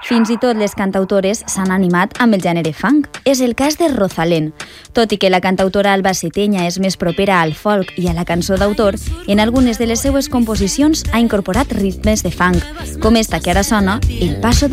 Fins i tot les cantautores s'han animat amb el gènere funk. És el cas de Rosalén. Tot i que la cantautora albacetenya és més propera al folk i a la cançó d'autor, en algunes de les seues composicions ha incorporat ritmes de funk, com esta que ara sona, El Paso